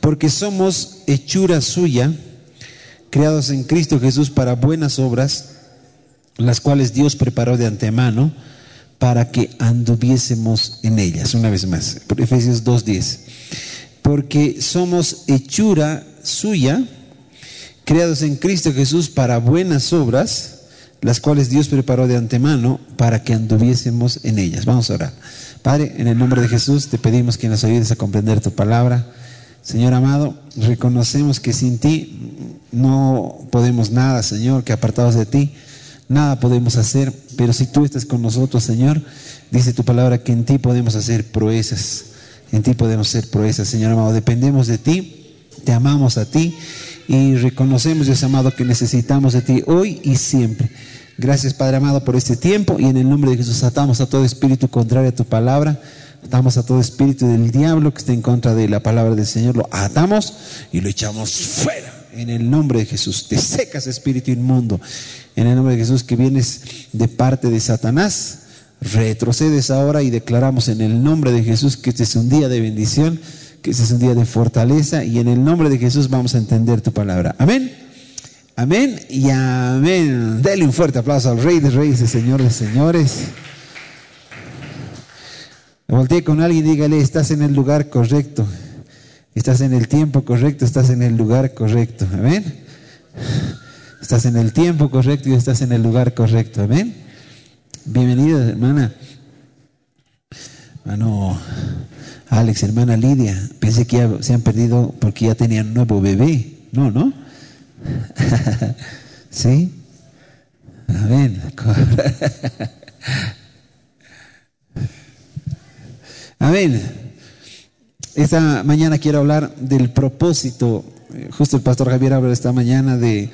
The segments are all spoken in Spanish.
porque somos hechura suya, creados en Cristo Jesús para buenas obras, las cuales Dios preparó de antemano para que anduviésemos en ellas. Una vez más, Efesios 2:10. Porque somos hechura suya, creados en Cristo Jesús para buenas obras, las cuales Dios preparó de antemano para que anduviésemos en ellas. Vamos a orar. Padre, en el nombre de Jesús te pedimos que nos ayudes a comprender tu palabra. Señor amado, reconocemos que sin ti no podemos nada, Señor, que apartados de ti nada podemos hacer, pero si tú estás con nosotros, Señor, dice tu palabra que en ti podemos hacer proezas, en ti podemos hacer proezas, Señor amado. Dependemos de ti, te amamos a ti y reconocemos, Dios amado, que necesitamos de ti hoy y siempre. Gracias, Padre amado, por este tiempo, y en el nombre de Jesús atamos a todo espíritu contrario a tu palabra, atamos a todo espíritu del diablo que esté en contra de la palabra del Señor, lo atamos y lo echamos fuera. En el nombre de Jesús, te secas, espíritu inmundo. En el nombre de Jesús, que vienes de parte de Satanás, retrocedes ahora y declaramos en el nombre de Jesús que este es un día de bendición, que este es un día de fortaleza, y en el nombre de Jesús vamos a entender tu palabra. Amén, amén y amén. Dale un fuerte aplauso al Rey de Reyes y Señor de Señores. Voltee con alguien y dígale: estás en el lugar correcto. Estás en el tiempo correcto, estás en el lugar correcto. Amén. Estás en el tiempo correcto y estás en el lugar correcto. Amén. Bienvenida, hermana. Hermano Alex, hermana Lidia. Pensé que ya se han perdido porque ya tenían un nuevo bebé. No, ¿no? ¿Sí? Amén. Amén. Esta mañana quiero hablar del propósito. Justo el pastor Javier habla esta mañana de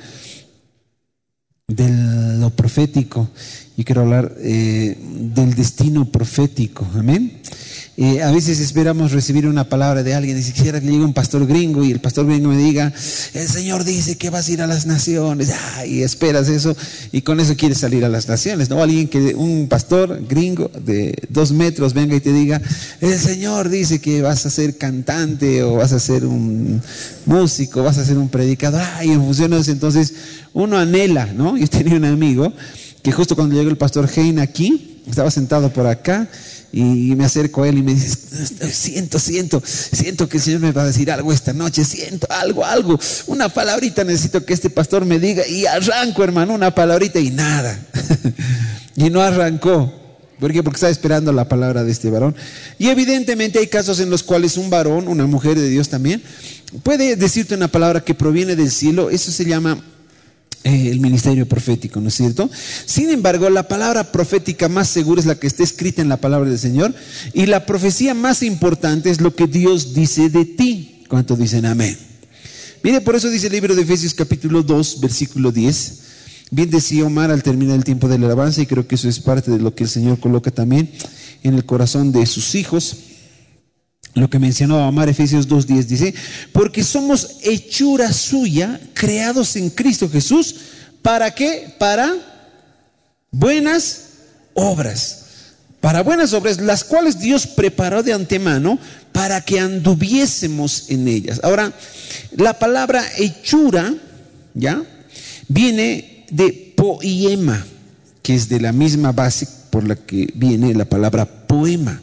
lo profético. Y quiero hablar del destino profético. Amén. A veces esperamos recibir una palabra de alguien. Y si quisiera que llegue un pastor gringo y el pastor gringo me diga: el Señor dice que vas a ir a las naciones. Y esperas eso y con eso quieres salir a las naciones, ¿no? Alguien que, un pastor gringo de 2 metros venga y te diga: el Señor dice que vas a ser cantante, o vas a ser un músico, vas a ser un predicador. Y en función de eso, entonces uno anhela, ¿no? Yo tenía un amigo que justo cuando llegó el pastor Hein aquí, estaba sentado por acá, y me acerco a él y me dice: siento que el Señor me va a decir algo esta noche, siento algo, una palabrita necesito que este pastor me diga. Y arranco, hermano, una palabrita y nada. Y no arrancó. ¿Por qué? Porque estaba esperando la palabra de este varón. Y evidentemente hay casos en los cuales un varón, una mujer de Dios también, puede decirte una palabra que proviene del cielo. Eso se llama el ministerio profético, ¿no es cierto? Sin embargo, la palabra profética más segura es la que está escrita en la palabra del Señor, y la profecía más importante es lo que Dios dice de ti. ¿Cuántos dicen amén? Mire, por eso dice el libro de Efesios capítulo 2, versículo 10. Bien decía Omar al terminar el tiempo de la alabanza, y creo que eso es parte de lo que el Señor coloca también en el corazón de sus hijos. Lo que mencionó Omar, Efesios 2:10 dice: porque somos hechura suya, creados en Cristo Jesús. ¿Para qué? Para buenas obras. Para buenas obras, las cuales Dios preparó de antemano para que anduviésemos en ellas. Ahora, la palabra hechura, ¿ya?, viene de poema, que es de la misma base por la que viene la palabra poema.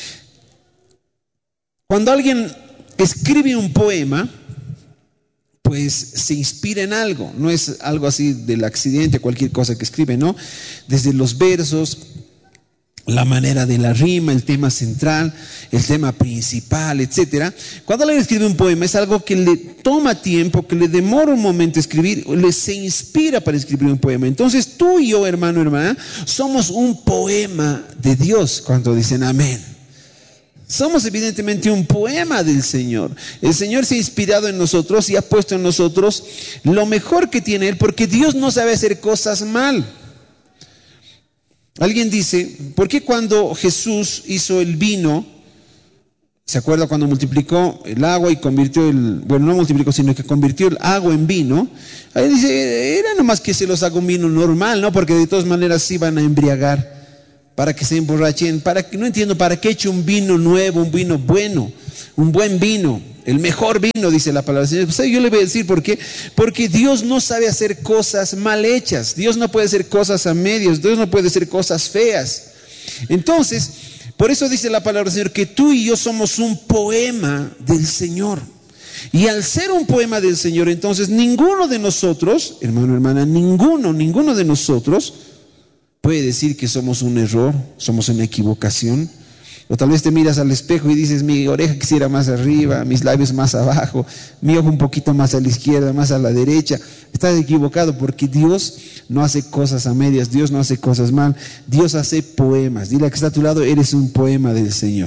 Cuando alguien escribe un poema, pues se inspira en algo. No es algo así del accidente, cualquier cosa que escribe, ¿no? Desde los versos, la manera de la rima, el tema central, el tema principal, etcétera. Cuando alguien escribe un poema es algo que le toma tiempo, que le demora un momento escribir, se inspira para escribir un poema. Entonces tú y yo, hermano, hermana, somos un poema de Dios. Cuando dicen amén. Somos evidentemente un poema del Señor. El Señor se ha inspirado en nosotros y ha puesto en nosotros lo mejor que tiene Él, porque Dios no sabe hacer cosas mal. Alguien dice: ¿por qué cuando Jesús hizo el vino, se acuerda cuando multiplicó el agua y convirtió no multiplicó, sino que convirtió el agua en vino? Ahí dice, era nomás que se los haga un vino normal, ¿no? Porque de todas maneras se iban a embriagar, para que se emborrachen, no entiendo, ¿para qué eche un vino nuevo, un vino bueno? un buen vino, el mejor vino, dice la palabra del Señor. Yo le voy a decir por qué. Porque Dios no sabe hacer cosas mal hechas. Dios no puede hacer cosas a medias. Dios no puede hacer cosas feas. Entonces, por eso dice la palabra del Señor que tú y yo somos un poema del Señor. Y al ser un poema del Señor, entonces ninguno de nosotros, hermano, hermana, ninguno de nosotros puede decir que somos un error, somos una equivocación. O tal vez te miras al espejo y dices, mi oreja quisiera más arriba, mis labios más abajo, mi ojo un poquito más a la izquierda, más a la derecha. Estás equivocado, porque Dios no hace cosas a medias, Dios no hace cosas mal, Dios hace poemas. Dile a que está a tu lado, eres un poema del Señor.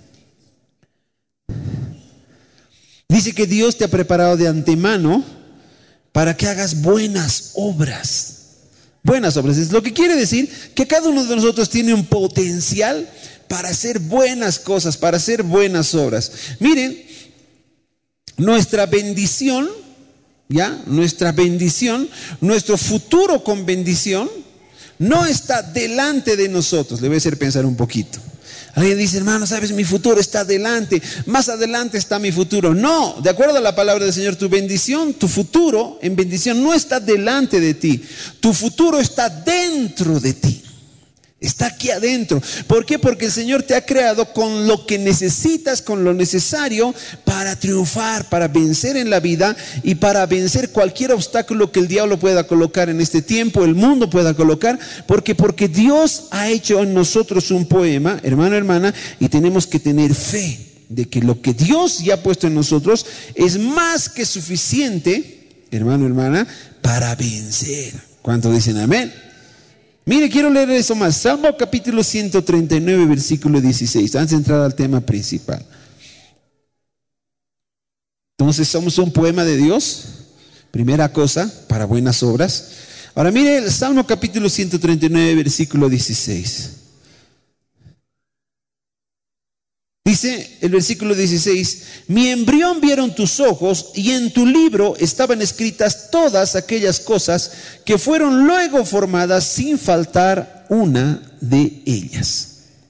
Dice que Dios te ha preparado de antemano para que hagas buenas obras. Buenas obras, es lo que quiere decir que cada uno de nosotros tiene un potencial para hacer buenas cosas, para hacer buenas obras. Miren, nuestra bendición, nuestro futuro con bendición, no está delante de nosotros. Le voy a hacer pensar un poquito. Alguien dice, hermano, sabes, mi futuro está adelante, más adelante está mi futuro. No, de acuerdo a la palabra del Señor, tu bendición, tu futuro en bendición no está delante de ti. Tu futuro está dentro de ti. Está aquí adentro. ¿Por qué? Porque el Señor te ha creado con lo que necesitas, con lo necesario para triunfar, para vencer en la vida y para vencer cualquier obstáculo que el diablo pueda colocar en este tiempo, el mundo pueda colocar. Porque Dios ha hecho en nosotros un poema, hermano, hermana, y tenemos que tener fe de que lo que Dios ya ha puesto en nosotros es más que suficiente, hermano, hermana, para vencer. ¿Cuántos dicen amén? Mire, quiero leer eso más. Salmo capítulo 139, versículo 16. Antes de entrar al tema principal. Entonces, somos un poema de Dios. Primera cosa, para buenas obras. Ahora, mire el Salmo capítulo 139, versículo 16. Dice el versículo 16: mi embrión vieron tus ojos, y en tu libro estaban escritas todas aquellas cosas que fueron luego formadas, sin faltar una de ellas.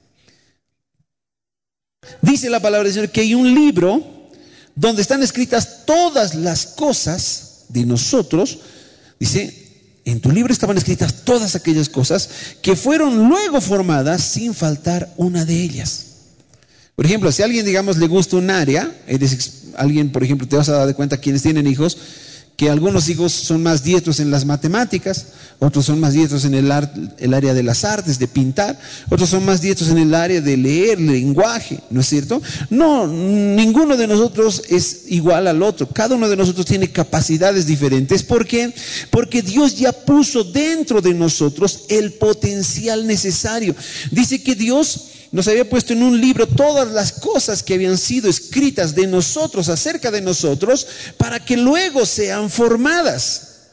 Dice la palabra del Señor que hay un libro donde están escritas todas las cosas de nosotros. Dice, en tu libro estaban escritas todas aquellas cosas que fueron luego formadas, sin faltar una de ellas. Por ejemplo, si a alguien, digamos, le gusta un área, alguien, por ejemplo, te vas a dar cuenta, quienes tienen hijos, que algunos hijos son más diestros en las matemáticas, otros son más diestros en el área de las artes, de pintar, otros son más diestros en el área de leer, lenguaje, ¿no es cierto? No, ninguno de nosotros es igual al otro, cada uno de nosotros tiene capacidades diferentes. ¿Por qué? Porque Dios ya puso dentro de nosotros el potencial necesario. Dice que Dios nos había puesto en un libro todas las cosas que habían sido escritas de nosotros, acerca de nosotros, para que luego sean formadas.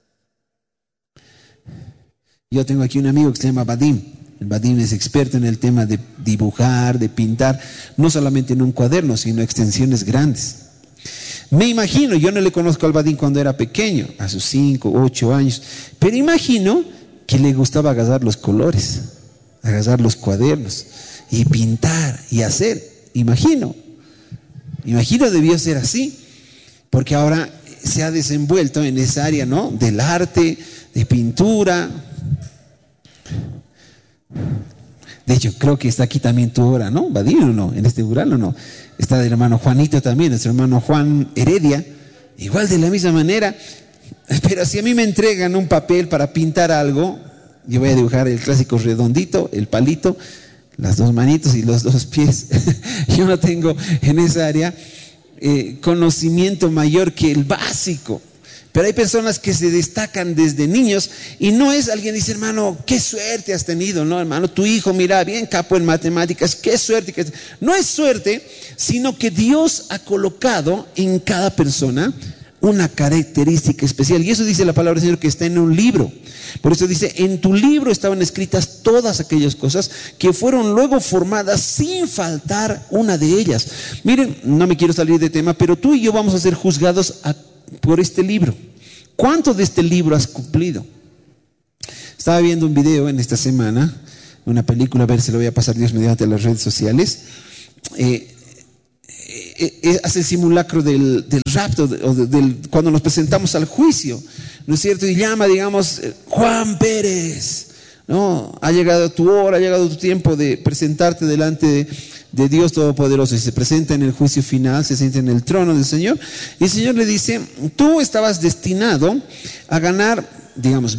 Yo tengo aquí un amigo que se llama Vadim. El Vadim es experto en el tema de dibujar, de pintar, no solamente en un cuaderno, sino extensiones grandes. Me imagino, yo no le conozco al Vadim cuando era pequeño, a sus 5, 8 años, pero imagino que le gustaba agarrar los colores, agarrar los cuadernos y pintar y hacer. Imagino debió ser así, porque ahora se ha desenvuelto en esa área, ¿no?, del arte, de pintura. De hecho, creo que está aquí también tu obra, ¿no, Vadim, o no? En este mural, ¿o no? Está el hermano Juanito también, nuestro hermano Juan Heredia, igual de la misma manera. Pero si a mí me entregan un papel para pintar algo, yo voy a dibujar el clásico redondito, el palito, las dos manitos y los dos pies. Yo no tengo en esa área conocimiento mayor que el básico. Pero hay personas que se destacan desde niños, y no es, alguien dice, hermano, qué suerte has tenido, no, hermano, tu hijo, mira, bien capo en matemáticas, qué suerte. No es suerte, sino que Dios ha colocado en cada persona una característica especial. Y eso dice la palabra del Señor, que está en un libro. Por eso dice, en tu libro estaban escritas todas aquellas cosas que fueron luego formadas, sin faltar una de ellas. Miren, no me quiero salir de tema, pero tú y yo vamos a ser juzgados por este libro. ¿Cuánto de este libro has cumplido? Estaba viendo un video en esta semana, una película, a ver si lo voy a pasar Dios mediante las redes sociales. hace el simulacro del rapto, cuando nos presentamos al juicio, ¿no es cierto? Y llama, digamos, Juan Pérez, ¿no? Ha llegado tu hora, ha llegado tu tiempo de presentarte delante de Dios Todopoderoso. Y se presenta en el juicio final, se sienta en el trono del Señor. Y el Señor le dice, tú estabas destinado a ganar, digamos,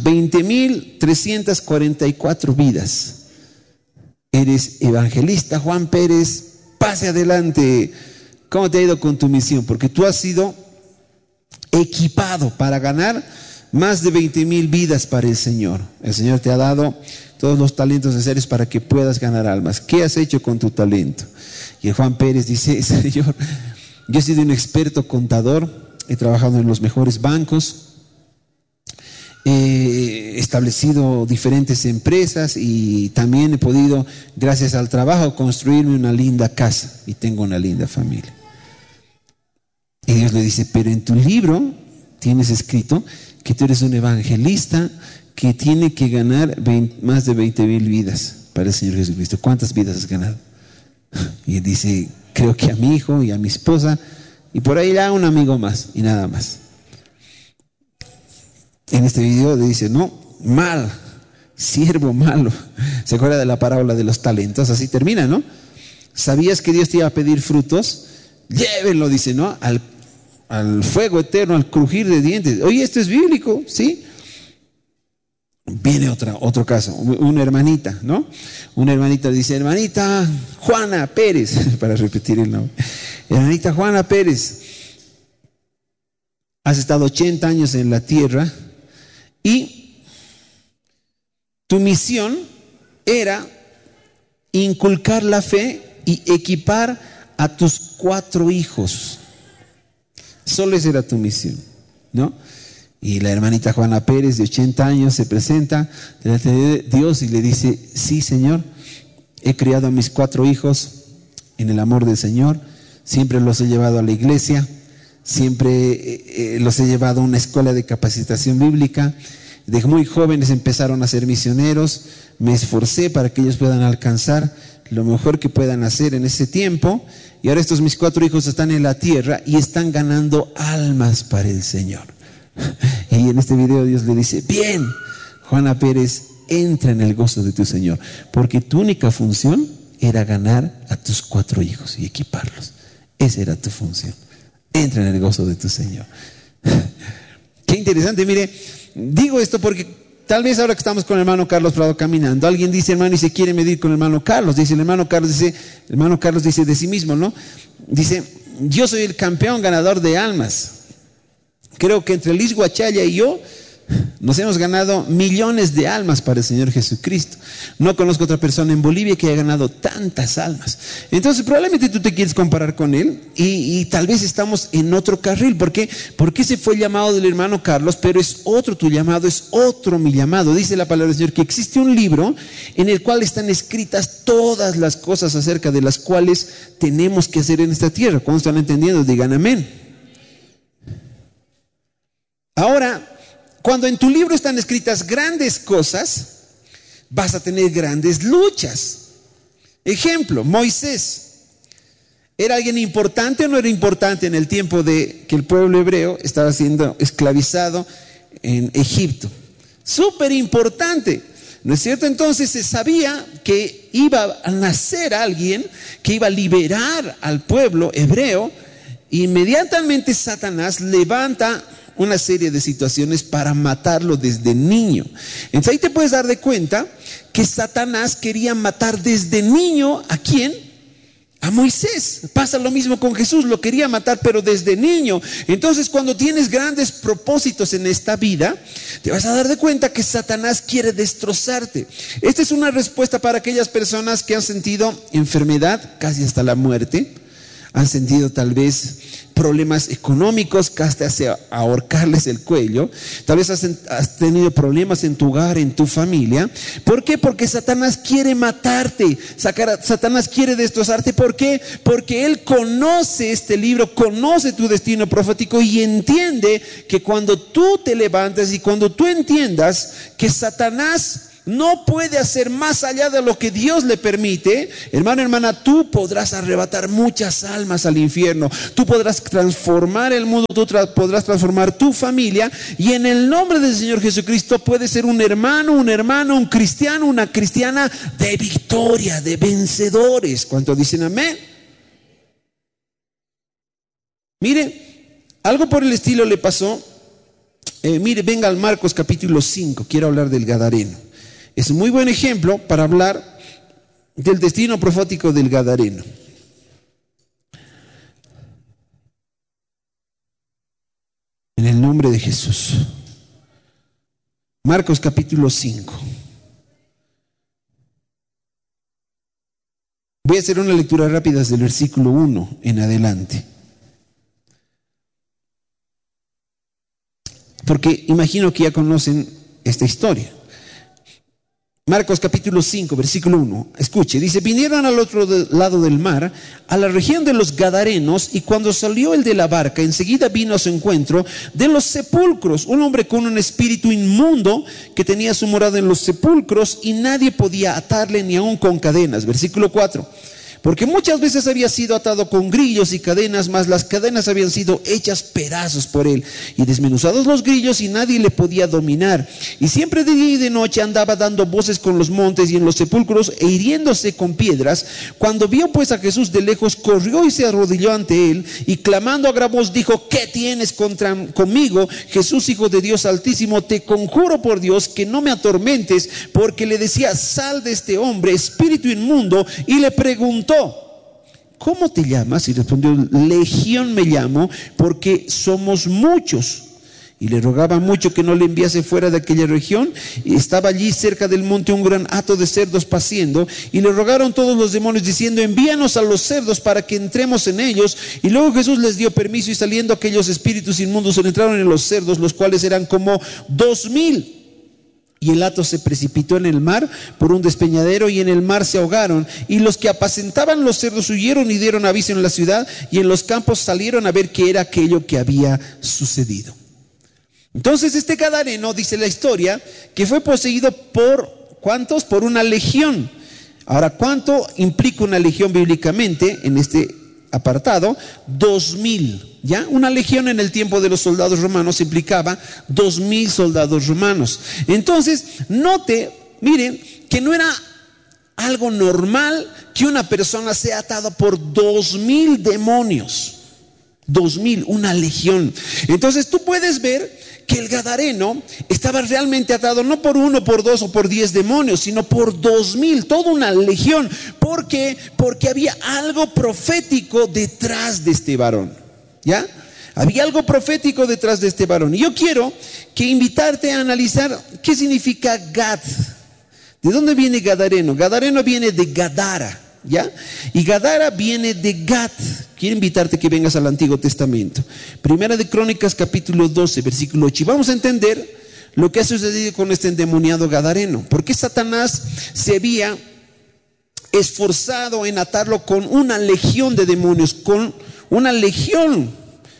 20,344 vidas. Eres evangelista, Juan Pérez, pase adelante. ¿Cómo te ha ido con tu misión? Porque tú has sido equipado para ganar más de 20,000 vidas para el Señor. El Señor te ha dado todos los talentos necesarios para que puedas ganar almas. ¿Qué has hecho con tu talento? Y el Juan Pérez dice, Señor, yo he sido un experto contador, he trabajado en los mejores bancos, he establecido diferentes empresas y también he podido, gracias al trabajo, construirme una linda casa y tengo una linda familia. Y Dios le dice, pero en tu libro tienes escrito que tú eres un evangelista que tiene que ganar más de 20,000 vidas para el Señor Jesucristo. ¿Cuántas vidas has ganado? Y él dice, creo que a mi hijo y a mi esposa y por ahí a un amigo más y nada más. En este video le dice, no, mal, siervo malo. ¿Se acuerda de la parábola de los talentos? Así termina, ¿no? ¿Sabías que Dios te iba a pedir frutos? Llévenlo, dice, ¿no? Al fuego eterno, al crujir de dientes. Oye, esto es bíblico, ¿sí? Viene otro caso, una hermanita, ¿no? Una hermanita le dice, hermanita Juana Pérez, para repetir el nombre. Hermanita Juana Pérez, has estado 80 años en la tierra y tu misión era inculcar la fe y equipar a tus 4 hijos. Solo esa era tu misión, ¿no? Y la hermanita Juana Pérez, de 80 años, se presenta delante de Dios y le dice, sí, Señor, he criado a mis 4 hijos en el amor del Señor, siempre los he llevado a la iglesia, siempre los he llevado a una escuela de capacitación bíblica. De muy jóvenes empezaron a ser misioneros, me esforcé para que ellos puedan alcanzar lo mejor que puedan hacer en ese tiempo, y ahora estos mis 4 hijos están en la tierra y están ganando almas para el Señor. Y en este video Dios le dice, bien, Juana Pérez, entra en el gozo de tu Señor, porque tu única función era ganar a tus 4 hijos y equiparlos. Esa era tu función. Entra en el gozo de tu Señor. Qué interesante, mire, digo esto porque tal vez ahora que estamos con el hermano Carlos Prado caminando, alguien dice, hermano, y se quiere medir con el hermano Carlos. Dice el hermano Carlos dice de sí mismo, ¿no? Dice, yo soy el campeón ganador de almas. Creo que entre Liz Guachalla y yo nos hemos ganado millones de almas para el Señor Jesucristo. No conozco otra persona en Bolivia que haya ganado tantas almas. Entonces probablemente tú te quieres comparar con él y tal vez estamos en otro carril. ¿Por qué? Porque ese fue el llamado del hermano Carlos, pero es otro tu llamado, es otro mi llamado. Dice la palabra del Señor que existe un libro en el cual están escritas todas las cosas acerca de las cuales tenemos que hacer en esta tierra. ¿Cómo están entendiendo? Digan amén. Ahora, cuando en tu libro están escritas grandes cosas, vas a tener grandes luchas. Ejemplo, Moisés. ¿Era alguien importante o no era importante en el tiempo de que el pueblo hebreo estaba siendo esclavizado en Egipto? Súper importante, ¿no es cierto? Entonces se sabía que iba a nacer alguien que iba a liberar al pueblo hebreo. Inmediatamente Satanás levanta una serie de situaciones para matarlo desde niño. Entonces ahí te puedes dar de cuenta que Satanás quería matar desde niño ¿a quién? A Moisés. Pasa lo mismo con Jesús, lo quería matar pero desde niño. Entonces cuando tienes grandes propósitos en esta vida, te vas a dar de cuenta que Satanás quiere destrozarte. Esta es una respuesta para aquellas personas que han sentido enfermedad casi hasta la muerte, han sentido tal vez problemas económicos, casi hacia ahorcarles el cuello. Tal vez has tenido problemas en tu hogar, en tu familia. ¿Por qué? Porque Satanás quiere matarte. Satanás quiere destrozarte. ¿Por qué? Porque él conoce este libro, conoce tu destino profético y entiende que cuando tú te levantas y cuando tú entiendas que Satanás no puede hacer más allá de lo que Dios le permite, hermano, hermana, tú podrás arrebatar muchas almas al infierno, tú podrás transformar el mundo, tú podrás transformar tu familia, y en el nombre del Señor Jesucristo puedes ser un hermano, un cristiano, una cristiana de victoria, de vencedores. ¿Cuántos dicen amén? Mire, algo por el estilo le pasó. Mire, venga al Marcos capítulo 5, quiero hablar del Gadareno. Es un muy buen ejemplo para hablar del destino profético del Gadareno. En el nombre de Jesús. Marcos capítulo 5. Voy a hacer una lectura rápida desde el versículo 1 en adelante. Porque imagino que ya conocen esta historia. Marcos capítulo 5, versículo 1. Escuche, dice: vinieron al otro lado del mar, a la región de los Gadarenos, y cuando salió el de la barca, enseguida vino a su encuentro de los sepulcros un hombre con un espíritu inmundo que tenía su morada en los sepulcros, y nadie podía atarle ni aun con cadenas. Versículo 4. Porque muchas veces había sido atado con grillos y cadenas, mas las cadenas habían sido hechas pedazos por él, y desmenuzados los grillos, y nadie le podía dominar. Y siempre de día y de noche andaba dando voces con los montes y en los sepulcros, e hiriéndose con piedras. Cuando vio pues a Jesús de lejos, corrió y se arrodilló ante él, y clamando a gran voz dijo: ¿qué tienes conmigo, Jesús, Hijo de Dios Altísimo? Te conjuro por Dios que no me atormentes. Porque le decía: sal de este hombre, espíritu inmundo. Y le preguntó: ¿cómo te llamas? Y respondió: Legión me llamo, porque somos muchos. Y le rogaba mucho que no le enviase fuera de aquella región. Y estaba allí cerca del monte un gran hato de cerdos paciendo, y le rogaron todos los demonios diciendo: envíanos a los cerdos para que entremos en ellos. Y luego Jesús les dio permiso, y saliendo aquellos espíritus inmundos entraron en los cerdos, los cuales eran como 2,000. Y el hato se precipitó en el mar por un despeñadero, y en el mar se ahogaron. Y los que apacentaban los cerdos huyeron y dieron aviso en la ciudad, y en los campos salieron a ver qué era aquello que había sucedido. Entonces este Gadareno, dice la historia, que fue poseído por ¿cuántos? Por una legión. Ahora, ¿cuánto implica una legión bíblicamente en este apartado? 2,000. ¿Ya? Una legión en el tiempo de los soldados romanos implicaba 2,000 soldados romanos. Entonces, note, miren, que no era algo normal que una persona sea atada por 2,000 demonios. 2,000, una legión. Entonces tú puedes ver que el Gadareno estaba realmente atado no por 1, por 2 o por 10 demonios, sino por 2,000, toda una legión. ¿Por qué? Porque había algo profético detrás de este varón. ¿Ya? Había algo profético detrás de este varón. Y yo quiero invitarte a analizar qué significa Gad. ¿De dónde viene Gadareno? Gadareno viene de Gadara, ¿ya? Y Gadara viene de Gad. Quiero invitarte que vengas al Antiguo Testamento. Primera de Crónicas capítulo 12, versículo 8. Y vamos a entender lo que ha sucedido con este endemoniado Gadareno. ¿Por qué Satanás se había esforzado en atarlo con una legión de demonios, con una legión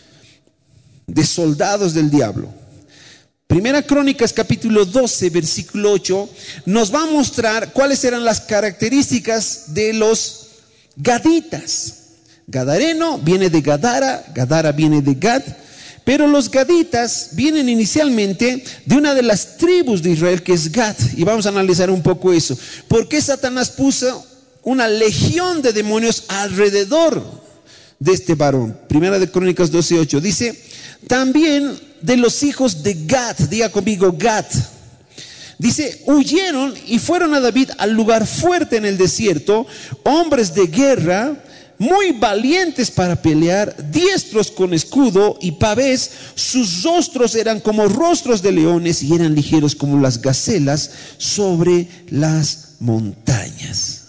de soldados del diablo? Primera Crónicas capítulo 12 versículo 8 nos va a mostrar cuáles eran las características de los gaditas. Gadareno viene de Gadara, Gadara viene de Gad, pero los gaditas vienen inicialmente de una de las tribus de Israel, que es Gad. Y vamos a analizar un poco eso. ¿Por qué Satanás puso una legión de demonios alrededor de este varón? Primera de Crónicas 12:8 dice: también de los hijos de Gad, diga conmigo Gad, dice: huyeron y fueron a David al lugar fuerte en el desierto, hombres de guerra, muy valientes para pelear, diestros con escudo y pavés, sus rostros eran como rostros de leones y eran ligeros como las gacelas sobre las montañas.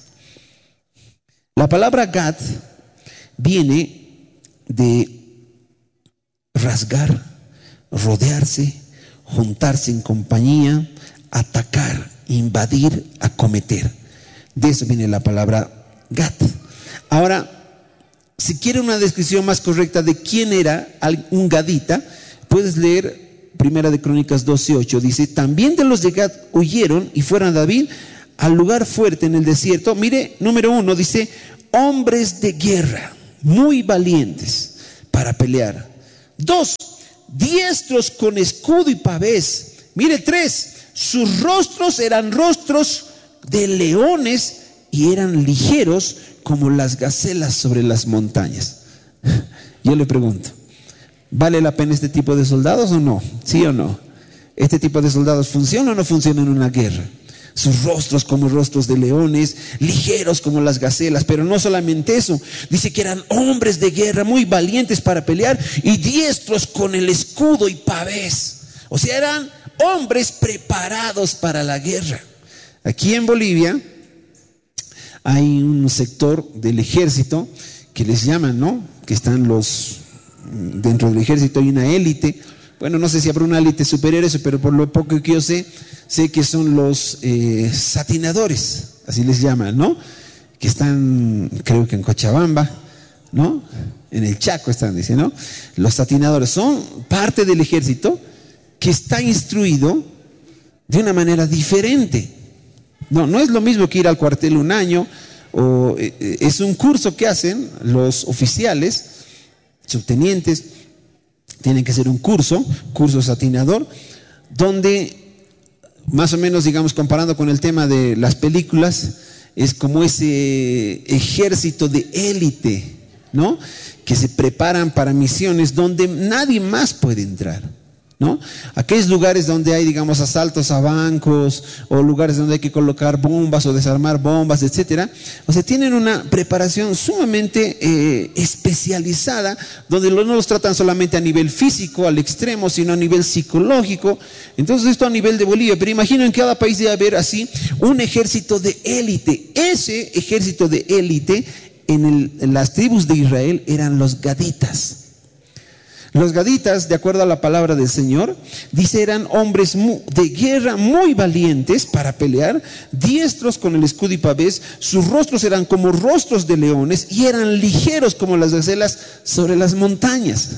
La palabra Gad viene de rasgar, rodearse, juntarse en compañía, atacar, invadir, acometer. De eso viene la palabra Gad. Ahora, si quiere una descripción más correcta de quién era un gadita, puedes leer Primera de Crónicas 12:8, dice: también de los de Gad huyeron y fueron a David al lugar fuerte en el desierto. Mire, número 1, dice: hombres de guerra, muy valientes para pelear. 2, diestros con escudo y pavés. Mire, 3, sus rostros eran rostros de leones y eran ligeros como las gacelas sobre las montañas. Yo le pregunto, ¿vale la pena este tipo de soldados o no? ¿Sí o no? ¿Este tipo de soldados funciona o no funciona en una guerra? Sus rostros como rostros de leones, ligeros como las gacelas. Pero no solamente eso, dice que eran hombres de guerra muy valientes para pelear y diestros con el escudo y pavés. O sea, eran hombres preparados para la guerra. Aquí en Bolivia hay un sector del ejército que les llaman, ¿no? Que están dentro del ejército hay una élite. Bueno, no sé si habrá una élite superior a eso, pero por lo poco que yo sé que son los satinadores, así les llaman, ¿no? Que están, creo que en Cochabamba, ¿no? En el Chaco están, dice, ¿no? Los satinadores son parte del ejército que está instruido de una manera diferente. No es lo mismo que ir al cuartel un año, es un curso que hacen los oficiales, subtenientes, tienen que hacer un curso satinador, donde más o menos, digamos, comparando con el tema de las películas, es como ese ejército de élite, ¿no? Que se preparan para misiones donde nadie más puede entrar, ¿no? Aquellos lugares donde hay, digamos, asaltos a bancos, o lugares donde hay que colocar bombas o desarmar bombas, etcétera. O sea, tienen una preparación sumamente especializada, donde no los tratan solamente a nivel físico, al extremo, sino a nivel psicológico. Entonces, esto a nivel de Bolivia. Pero imagino en cada país debe haber así un ejército de élite. Ese ejército de élite en las tribus de Israel eran los gaditas. Los gaditas, de acuerdo a la palabra del Señor, dice, eran hombres de guerra muy valientes para pelear, diestros con el escudo y pavés, sus rostros eran como rostros de leones y eran ligeros como las gacelas sobre las montañas.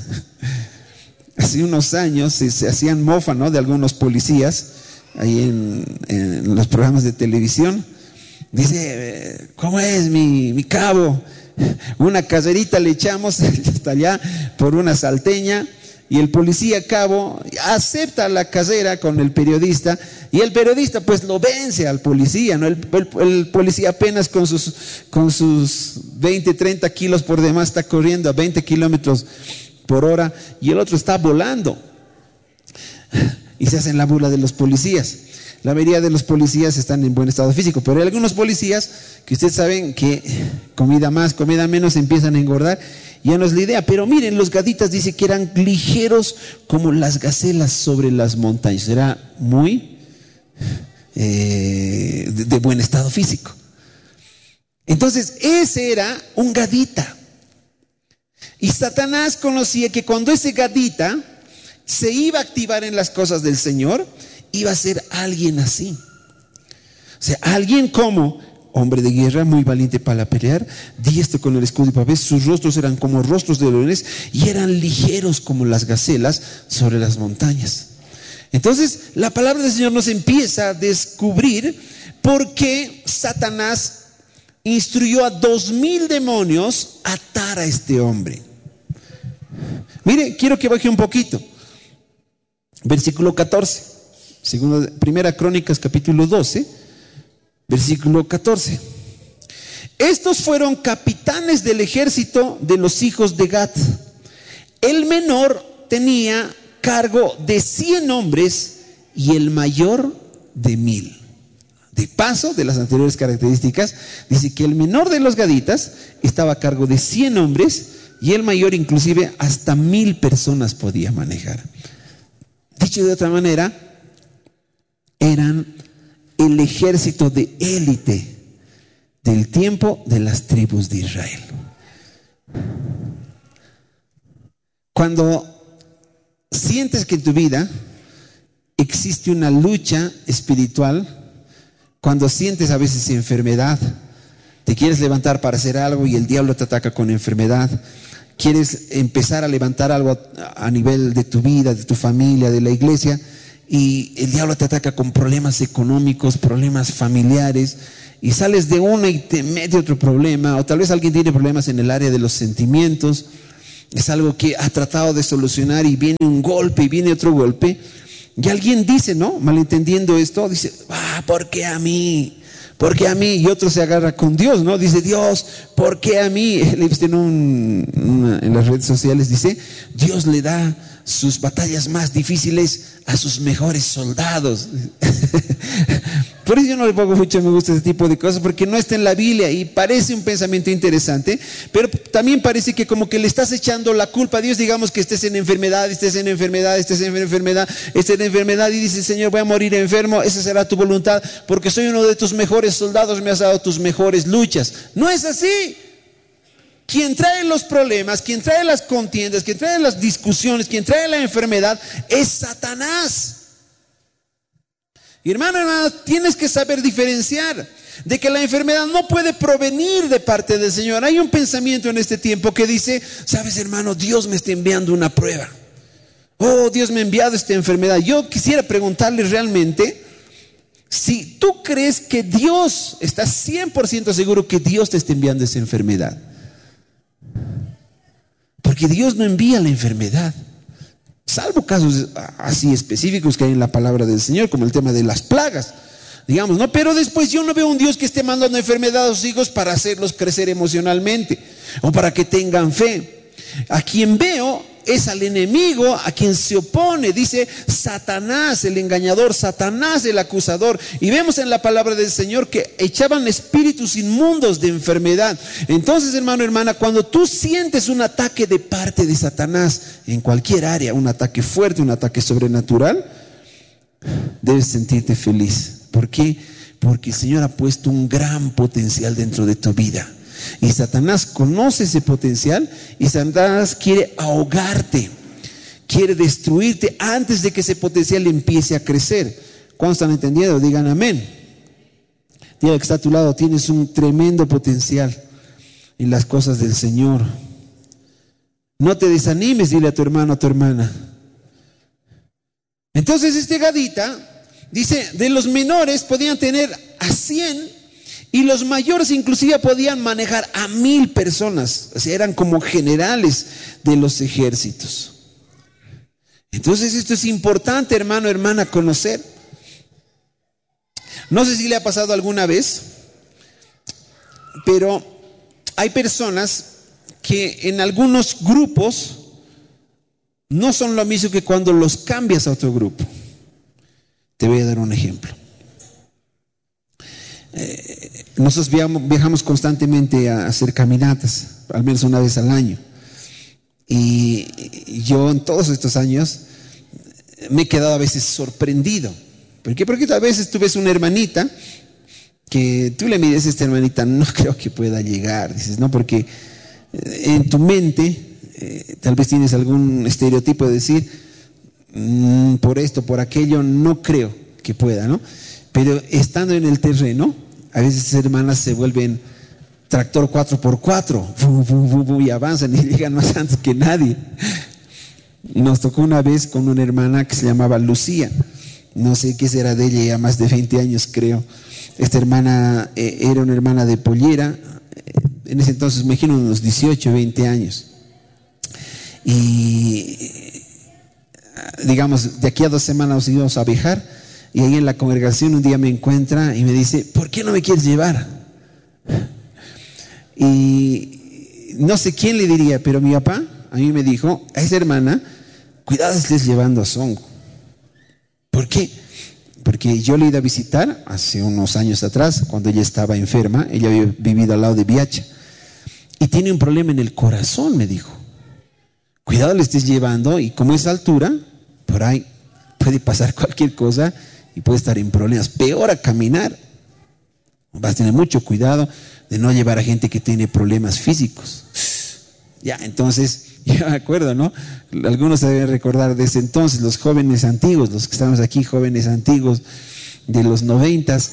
Hace unos años se hacían mofa, ¿no?, de algunos policías ahí en los programas de televisión. Dice, ¿cómo es mi cabo? Una caserita le echamos hasta allá por una salteña, y el policía cabo acepta la casera con el periodista, y el periodista pues lo vence al policía, ¿no? El policía apenas con sus 20, 30 kilos por demás está corriendo a 20 kilómetros por hora y el otro está volando, y se hacen la burla de los policías. La mayoría de los policías están en buen estado físico, pero hay algunos policías que ustedes saben que comida más, comida menos, empiezan a engordar. Ya no es la idea, pero miren, los gaditas dice que eran ligeros como las gacelas sobre las montañas. Era muy de buen estado físico. Entonces, ese era un gadita. Y Satanás conocía que cuando ese gadita se iba a activar en las cosas del Señor, iba a ser alguien así. O sea, alguien como hombre de guerra, muy valiente para pelear, diestro con el escudo y pavés, sus rostros eran como rostros de leones y eran ligeros como las gacelas sobre las montañas. Entonces, la palabra del Señor nos empieza a descubrir por qué Satanás instruyó a 2000 demonios a atar a este hombre. Mire, quiero que baje un poquito. Versículo 14. Primera Crónicas capítulo 12, versículo 14. Estos fueron capitanes del ejército de los hijos de Gad. El menor tenía cargo de 100 hombres y el mayor de 1000. De paso, de las anteriores características, dice que el menor de los gaditas estaba a cargo de 100 hombres y el mayor inclusive hasta 1000 personas podía manejar. Dicho de otra manera, eran el ejército de élite del tiempo de las tribus de Israel. Cuando sientes que en tu vida existe una lucha espiritual, cuando sientes a veces enfermedad, te quieres levantar para hacer algo y el diablo te ataca con enfermedad, quieres empezar a levantar algo a nivel de tu vida, de tu familia, de la iglesia, y el diablo te ataca con problemas económicos, problemas familiares, y sales de una y te mete otro problema, o tal vez alguien tiene problemas en el área de los sentimientos, es algo que ha tratado de solucionar y viene un golpe y viene otro golpe, y alguien dice, ¿no? Malentendiendo esto, dice, ¿por qué a mí? ¿Por qué a mí? Y otro se agarra con Dios, ¿no? Dice, Dios, ¿por qué a mí? Le he visto en las redes sociales, dice, Dios le da sus batallas más difíciles a sus mejores soldados. Por eso yo no le pongo mucho me gusta ese tipo de cosas, porque no está en la Biblia y parece un pensamiento interesante, pero también parece que como que le estás echando la culpa a Dios. Digamos que estés en enfermedad y dices, Señor, voy a morir enfermo, esa será tu voluntad, porque soy uno de tus mejores soldados, me has dado tus mejores luchas. No es así. Quien trae los problemas, quien trae las contiendas, quien trae las discusiones, quien trae la enfermedad es Satanás. Y hermano, tienes que saber diferenciar de que la enfermedad no puede provenir de parte del Señor. Hay un pensamiento en este tiempo que dice, sabes hermano, Dios me está enviando una prueba. Oh, Dios me ha enviado esta enfermedad. Yo quisiera preguntarle realmente, si tú crees que Dios, estás 100% seguro que Dios te está enviando esa enfermedad. Porque Dios no envía la enfermedad, salvo casos así específicos que hay en la palabra del Señor, como el tema de las plagas, digamos, ¿no? Pero después yo no veo un Dios que esté mandando enfermedad a sus hijos para hacerlos crecer emocionalmente o para que tengan fe. A quien veo es al enemigo, a quien se opone, dice Satanás, el engañador, Satanás, el acusador. Y vemos en la palabra del Señor que echaban espíritus inmundos de enfermedad. Entonces, hermano, hermana, cuando tú sientes un ataque de parte de Satanás en cualquier área, un ataque fuerte, un ataque sobrenatural, debes sentirte feliz. ¿Por qué? Porque el Señor ha puesto un gran potencial dentro de tu vida. Y Satanás conoce ese potencial y Satanás quiere ahogarte, quiere destruirte antes de que ese potencial empiece a crecer. ¿Cuántos están entendiendo? Digan amén. Diga que está a tu lado, tienes un tremendo potencial en las cosas del Señor. No te desanimes, dile a tu hermano, a tu hermana. Entonces este gadita dice, de los menores podían tener a 100 y los mayores inclusive podían manejar a 1000 personas. O sea, eran como generales de los ejércitos. Entonces esto es importante, hermano, hermana, conocer. No sé si le ha pasado alguna vez, pero hay personas que en algunos grupos no son lo mismo que cuando los cambias a otro grupo. Te voy a dar un ejemplo. Nosotros viajamos constantemente a hacer caminatas, al menos una vez al año. Y yo en todos estos años me he quedado a veces sorprendido. ¿Por qué? Porque a veces tú ves una hermanita que tú le mides a esta hermanita, no creo que pueda llegar. Dices, no, porque en tu mente tal vez tienes algún estereotipo de decir, por esto, por aquello, no creo que pueda, ¿no? Pero estando en el terreno, a veces esas hermanas se vuelven tractor 4x4 y avanzan y llegan más antes que nadie. Nos tocó una vez con una hermana que se llamaba Lucía. No sé qué será de ella, ya más de 20 años creo. Esta hermana era una hermana de Pollera, en ese entonces me imagino unos 18, 20 años. Y digamos, de aquí a 2 semanas nos íbamos a viajar. Y ahí en la congregación un día me encuentra y me dice, ¿por qué no me quieres llevar? Y no sé quién le diría, pero mi papá a mí me dijo, a esa hermana, cuidado estés llevando a Songo. ¿Por qué? Porque yo le he ido a visitar hace unos años atrás, cuando ella estaba enferma. Ella había vivido al lado de Viacha y tiene un problema en el corazón, me dijo. Cuidado le estés llevando, y como es altura, por ahí puede pasar cualquier cosa y puede estar en problemas. Peor a caminar. Vas a tener mucho cuidado de no llevar a gente que tiene problemas físicos. Ya, entonces, yo me acuerdo, ¿no? Algunos se deben recordar de ese entonces, los jóvenes antiguos, los que estamos aquí, jóvenes antiguos de los 90s.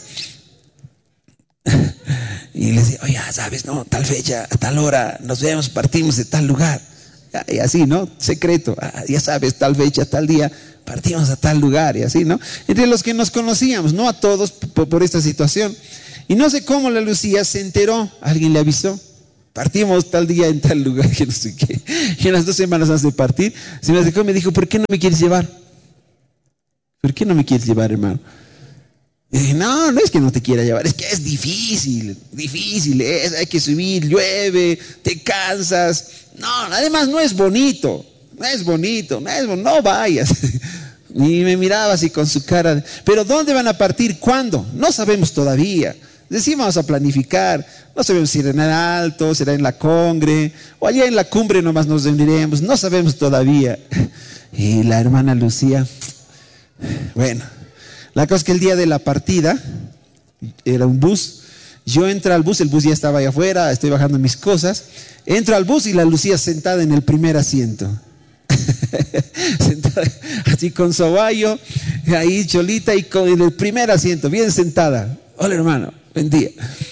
Y les decía, oye, sabes, no, tal fecha, a tal hora, nos vemos, partimos de tal lugar. Y así, ¿no? Secreto. Ya sabes, tal fecha, tal día, partimos a tal lugar y así, ¿no? Entre los que nos conocíamos, no a todos por esta situación. Y no sé cómo la Lucía se enteró, alguien le avisó. Partimos tal día en tal lugar, que no sé qué. Y unas 2 semanas antes de partir, se me acercó y me dijo, ¿por qué no me quieres llevar? ¿Por qué no me quieres llevar, hermano? Y dije, no, no es que no te quiera llevar, es que es difícil, hay que subir, llueve, te cansas. No, además no es bonito, no vayas. Y me miraba así con su cara, pero ¿dónde van a partir? ¿Cuándo? No sabemos todavía. Decimos, vamos a planificar, no sabemos si será en el Alto, será en la Congre, o allá en la cumbre nomás nos reuniremos, no sabemos todavía. Y la hermana Lucía, bueno, la cosa es que el día de la partida, era un bus, yo entro al bus, el bus ya estaba ahí afuera, estoy bajando mis cosas, entro al bus y la Lucía sentada en el primer asiento. Sentada, así con su aguayo, ahí cholita y en el primer asiento, bien sentada. Hola hermano, buen día.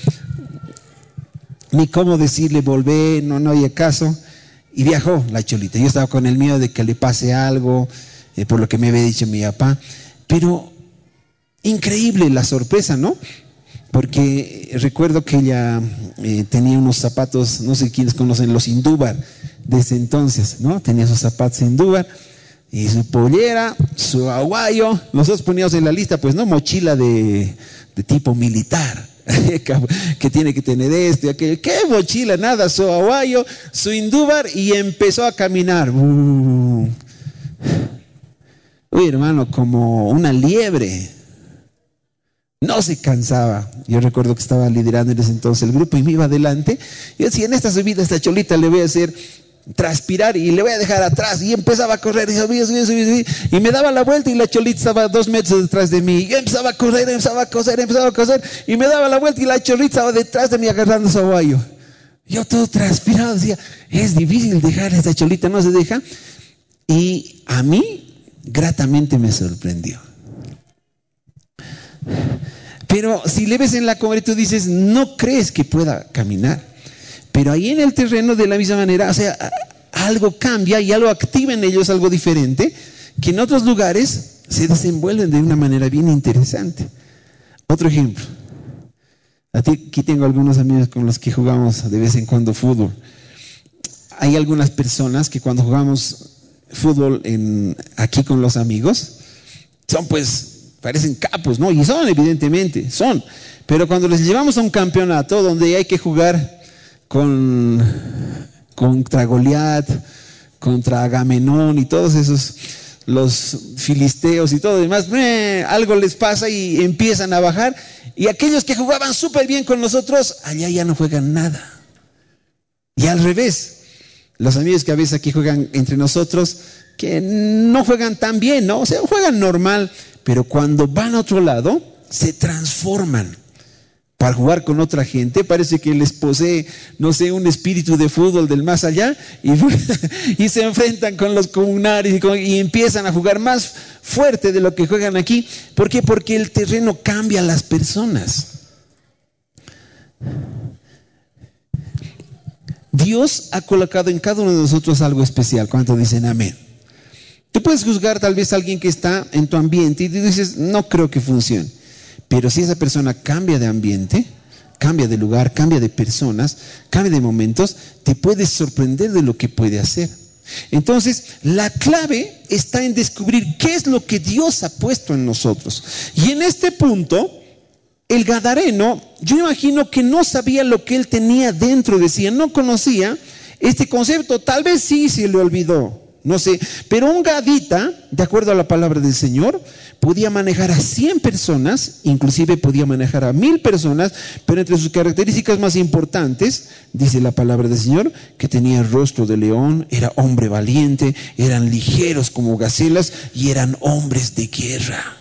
Ni cómo decirle volvé, no había caso. Y viajó la cholita. Yo estaba con el miedo de que le pase algo, por lo que me había dicho mi papá. Pero increíble la sorpresa, ¿no? Porque recuerdo que ella tenía unos zapatos, no sé quiénes conocen los Indúbar, desde entonces, ¿no? Tenía esos zapatos Indúbar y su pollera, su aguayo. Nosotros poníamos en la lista, pues, ¿no? Mochila de tipo militar, que tiene que tener esto y aquello. ¿Qué mochila? Nada, su aguayo, su Indúbar, y empezó a caminar. Uy, hermano, como una liebre. No se cansaba. Yo recuerdo que estaba liderando en ese entonces el grupo y me iba adelante. Yo decía, en esta subida, esta cholita le voy a hacer transpirar y le voy a dejar atrás. Y empezaba a correr y subía. Y me daba la vuelta y la cholita estaba a 2 metros detrás de mí. Y yo empezaba a correr, empezaba a coser. Y me daba la vuelta y la cholita estaba detrás de mí agarrando su aguayo. Yo todo transpirado decía, es difícil dejar a esta cholita, no se deja. Y a mí gratamente me sorprendió. Pero si le ves en la cumbre, tú dices, no crees que pueda caminar. Pero ahí en el terreno, de la misma manera, o sea, algo cambia y algo activa en ellos, algo diferente, que en otros lugares se desenvuelven de una manera bien interesante. Otro ejemplo. Aquí tengo algunos amigos con los que jugamos de vez en cuando fútbol. Hay algunas personas que cuando jugamos fútbol aquí con los amigos, son pues... parecen capos, ¿no? Y son, evidentemente, son. Pero cuando les llevamos a un campeonato donde hay que jugar contra Goliat, contra Agamenón y todos esos, los filisteos y todo lo demás, algo les pasa y empiezan a bajar. Y aquellos que jugaban súper bien con nosotros, allá ya no juegan nada. Y al revés, los amigos que a veces aquí juegan entre nosotros, que no juegan tan bien, ¿no? O sea, juegan normal. Pero cuando van a otro lado, se transforman para jugar con otra gente. Parece que les posee, no sé, un espíritu de fútbol del más allá. Y se enfrentan con los comunarios y empiezan a jugar más fuerte de lo que juegan aquí. ¿Por qué? Porque el terreno cambia a las personas. Dios ha colocado en cada uno de nosotros algo especial. ¿Cuántos dicen amén? Tú puedes juzgar tal vez a alguien que está en tu ambiente y tú dices, no creo que funcione. Pero si esa persona cambia de ambiente, cambia de lugar, cambia de personas, cambia de momentos, te puedes sorprender de lo que puede hacer. Entonces, la clave está en descubrir qué es lo que Dios ha puesto en nosotros. Y en este punto, el gadareno, yo imagino que no sabía lo que él tenía dentro de sí, no conocía este concepto, tal vez sí se le olvidó. No sé, pero un gadita, de acuerdo a la palabra del Señor, podía manejar a 100 personas, inclusive podía manejar a 1000 personas, pero entre sus características más importantes, dice la palabra del Señor, que tenía el rostro de león, era hombre valiente, eran ligeros como gacelas y eran hombres de guerra.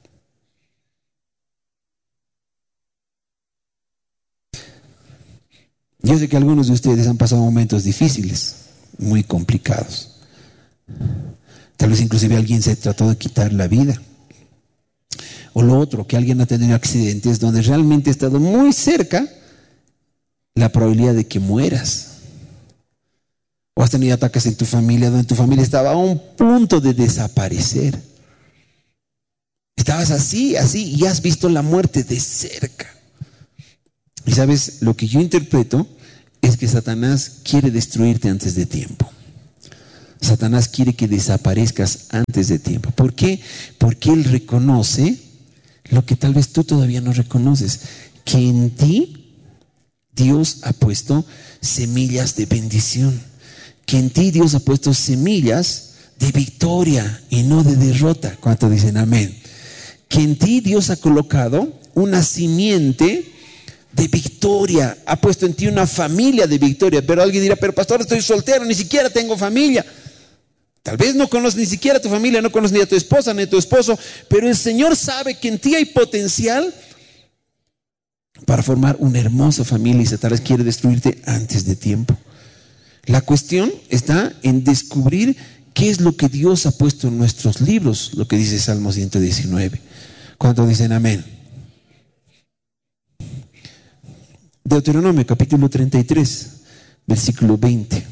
Yo sé que algunos de ustedes han pasado momentos difíciles, muy complicados. Tal vez inclusive alguien se trató de quitar la vida. O lo otro, que alguien ha tenido accidentes donde realmente ha estado muy cerca la probabilidad de que mueras. O has tenido ataques en tu familia, donde tu familia estaba a un punto de desaparecer. Estabas así, y has visto la muerte de cerca. Y sabes, lo que yo interpreto es que Satanás quiere destruirte antes de tiempo. Satanás quiere que desaparezcas antes de tiempo. ¿Por qué? Porque él reconoce lo que tal vez tú todavía no reconoces, que en ti Dios ha puesto semillas de bendición, que en ti Dios ha puesto semillas de victoria y no de derrota. ¿Cuántos dicen amén? Que en ti Dios ha colocado una simiente de victoria, ha puesto en ti una familia de victoria. Pero alguien dirá, pero pastor, estoy soltero, ni siquiera tengo familia. Tal vez no conoces ni siquiera a tu familia, no conoces ni a tu esposa ni a tu esposo, pero el Señor sabe que en ti hay potencial para formar una hermosa familia, y Satanás quiere destruirte antes de tiempo. La cuestión está en descubrir qué es lo que Dios ha puesto en nuestros libros, lo que dice Salmo 119. ¿Cuántos dicen amén? Deuteronomio capítulo 33, versículo 20.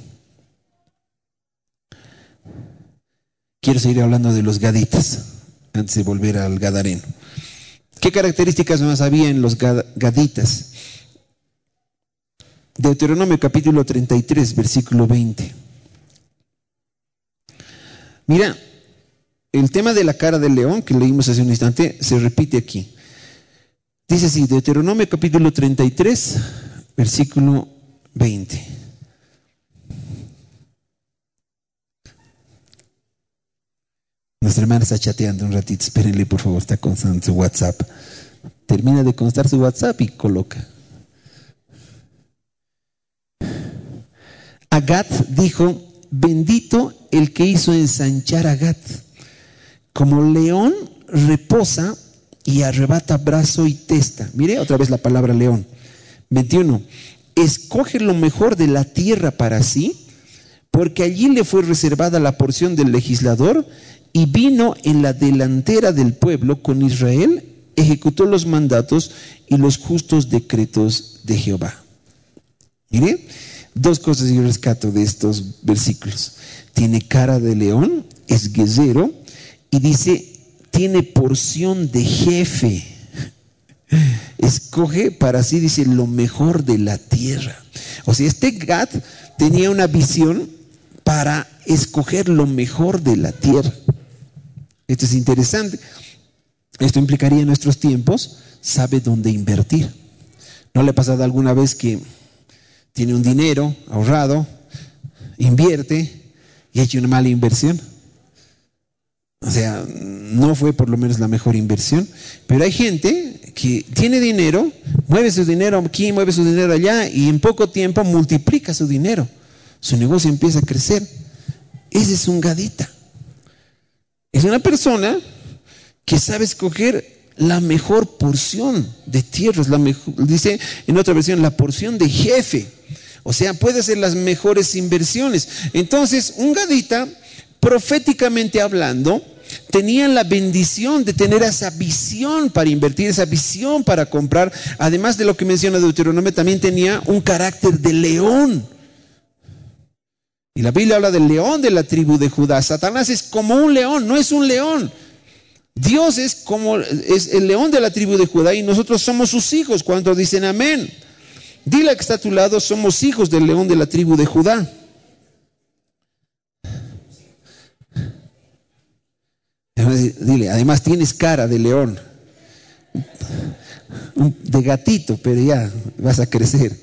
Quiero seguir hablando de los gaditas antes de volver al gadareno. ¿Qué características más había en los gaditas? Deuteronomio capítulo 33, versículo 20. Mira, el tema de la cara del león que leímos hace un instante se repite aquí. Dice así, Deuteronomio capítulo 33, versículo 20. Nuestra hermana está chateando un ratito, espérenle por favor, está constando su WhatsApp. Termina de constar su WhatsApp y coloca. A Gad dijo, bendito el que hizo ensanchar a Gad. Como león reposa y arrebata brazo y testa. Mire otra vez la palabra león. 21. Escoge lo mejor de la tierra para sí, porque allí le fue reservada la porción del legislador, y vino en la delantera del pueblo con Israel, ejecutó los mandatos y los justos decretos de Jehová. Mire, dos cosas yo rescato de estos versículos. Tiene cara de león, es guerrero, y dice, tiene porción de jefe. Escoge para sí, dice, lo mejor de la tierra. O sea, este Gad tenía una visión para escoger lo mejor de la tierra. Esto es interesante. Esto implicaría en nuestros tiempos, sabe dónde invertir. ¿No le ha pasado alguna vez que tiene un dinero ahorrado, invierte y ha hecho una mala inversión? O sea, no fue por lo menos la mejor inversión. Pero hay gente que tiene dinero, mueve su dinero aquí, mueve su dinero allá, y en poco tiempo multiplica su dinero. Su negocio empieza a crecer. Ese es un gadita. Es una persona que sabe escoger la mejor porción de tierras, dice en otra versión, la porción de jefe. O sea, puede hacer las mejores inversiones. Entonces, un gadita, proféticamente hablando, tenía la bendición de tener esa visión para invertir, esa visión para comprar. Además de lo que menciona Deuteronomio, también tenía un carácter de león. Y la Biblia habla del león de la tribu de Judá. Satanás es como un león, no es un león. Dios es el león de la tribu de Judá y nosotros somos sus hijos. ¿Cuántos dicen amén? Dile al que está a tu lado, somos hijos del león de la tribu de Judá. Dile, además tienes cara de león, de gatito, pero ya vas a crecer.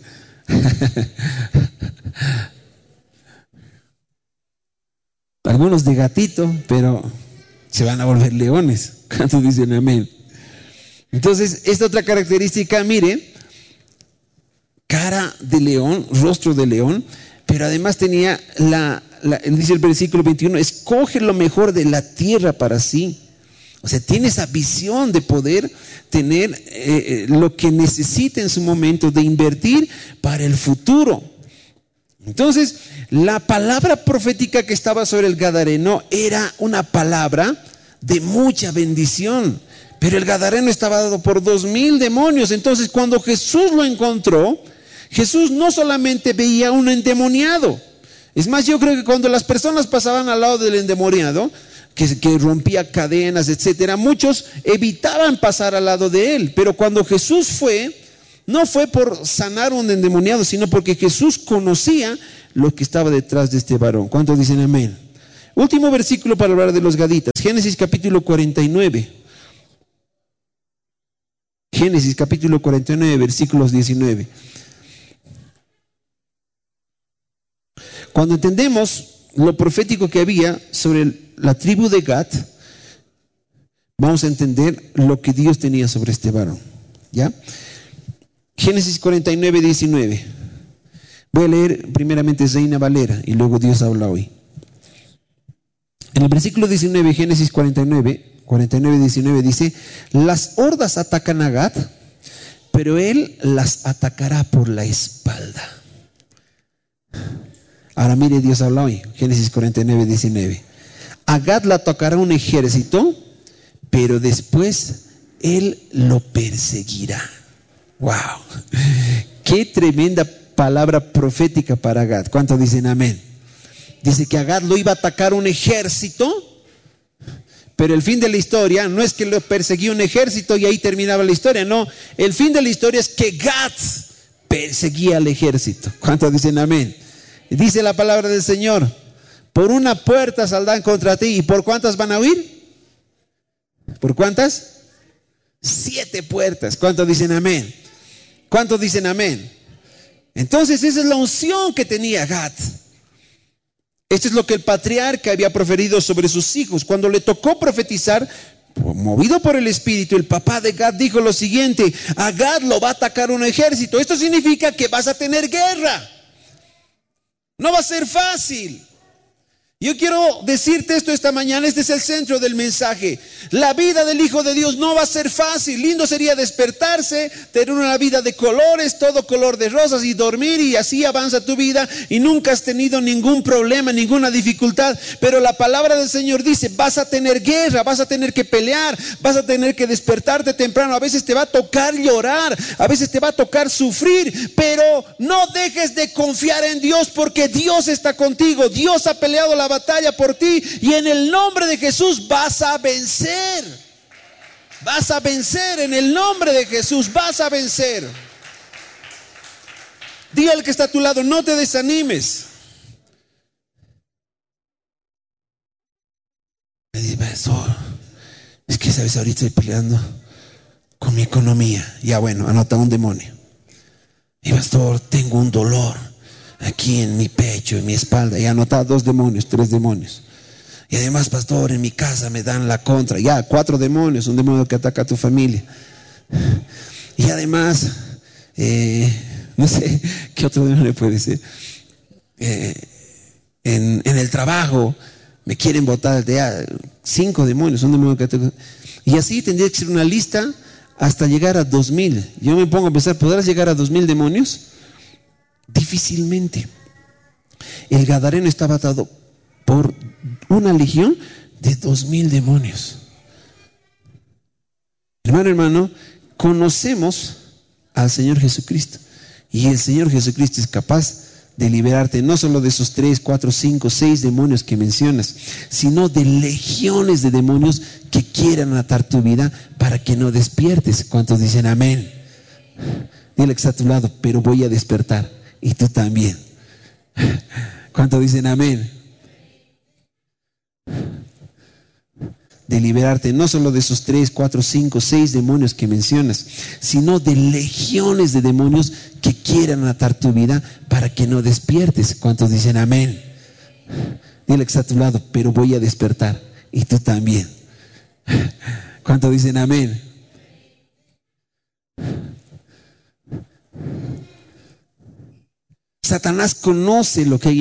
Algunos de gatito, pero se van a volver leones. ¿Cuántos dicen amén? Entonces, esta otra característica, mire, cara de león, rostro de león, pero además tenía dice el versículo 21, escoge lo mejor de la tierra para sí. O sea, tiene esa visión de poder tener lo que necesita en su momento, de invertir para el futuro. Entonces, la palabra profética que estaba sobre el gadareno era una palabra de mucha bendición, pero el gadareno estaba dado por 2000 demonios. Entonces, cuando Jesús lo encontró, Jesús no solamente veía un endemoniado, Es más, yo creo que cuando las personas pasaban al lado del endemoniado, que rompía cadenas, etcétera, muchos evitaban pasar al lado de él. Pero cuando Jesús fue, no fue por sanar un endemoniado, sino porque Jesús conocía lo que estaba detrás de este varón. ¿Cuántos dicen amén? Último versículo para hablar de los gaditas. Génesis capítulo 49. Génesis capítulo 49, versículos 19. Cuando entendemos lo profético que había sobre la tribu de Gad, vamos a entender lo que Dios tenía sobre este varón. ¿Ya? Génesis 49, 19. Voy a leer primeramente Reina Valera y luego Dios habla hoy. En el versículo 19, Génesis 49, 19 dice: las hordas atacan a Gad, pero él las atacará por la espalda. Ahora mire, Dios habla hoy, Génesis 49, 19. A Gad la atacará un ejército, pero después él lo perseguirá. ¡Wow! ¡Qué tremenda palabra profética para Gad! ¿Cuántos dicen amén? Dice que a Gad lo iba a atacar un ejército, pero el fin de la historia no es que lo perseguía un ejército y ahí terminaba la historia. No, el fin de la historia es que Gad perseguía al ejército. ¿Cuántos dicen amén? Dice la palabra del Señor: por una puerta saldrán contra ti. ¿Y por cuántas van a huir? ¿Por cuántas? 7 puertas. ¿Cuántos dicen amén? ¿Cuántos dicen amén? Entonces esa es la unción que tenía Gad. Esto es lo que el patriarca había proferido sobre sus hijos. Cuando le tocó profetizar, movido por el Espíritu, el papá de Gad dijo lo siguiente: a Gad lo va a atacar un ejército. Esto significa que vas a tener guerra. No va a ser fácil. Yo quiero decirte esto esta mañana. Este es el centro del mensaje. La vida del Hijo de Dios no va a ser fácil. Lindo sería despertarse, tener una vida de colores, todo color de rosas, y dormir, y así avanza tu vida y nunca has tenido ningún problema, ninguna dificultad. Pero la palabra del Señor dice: vas a tener guerra, vas a tener que pelear, vas a tener que despertarte temprano. A veces te va a tocar llorar, a veces te va a tocar sufrir, pero no dejes de confiar en Dios, porque Dios está contigo. Dios ha peleado la batalla por ti, y en el nombre de Jesús vas a vencer. Vas a vencer en el nombre de Jesús, vas a vencer. Dile al que está a tu lado: no te desanimes. Me dice: pastor, es que sabes, ahorita estoy peleando con mi economía. Ya, bueno, anota un demonio. Y pastor, tengo un dolor aquí en mi pecho, en mi espalda. Y anota 2 demonios, 3 demonios. Y además, pastor, en mi casa me dan la contra. Ya, 4 demonios, un demonio que ataca a tu familia. Y además, no sé qué otro demonio puede ser. En el trabajo me quieren botar de 5 demonios, un demonio que ataca. Y así tendría que ser una lista hasta llegar a 2000. Yo me pongo a pensar: ¿podrás llegar a 2000 demonios? Difícilmente. El gadareno estaba atado por una legión de 2000 demonios. Hermano, conocemos al Señor Jesucristo, y el Señor Jesucristo es capaz de liberarte no solo de esos 3, 4, 5, 6 demonios que mencionas, sino de legiones de demonios que quieran atar tu vida para que no despiertes. ¿Cuántos dicen amén? Dile que está a tu lado: pero voy a despertar, y tú también. ¿Cuántos dicen amén? De liberarte no solo de esos 3, 4, 5, 6 demonios que mencionas, sino de legiones de demonios que quieran atar tu vida para que no despiertes. ¿Cuántos dicen amén? Dile que está a tu lado: pero voy a despertar, y tú también. ¿Cuántos dicen amén? Satanás conoce lo que hay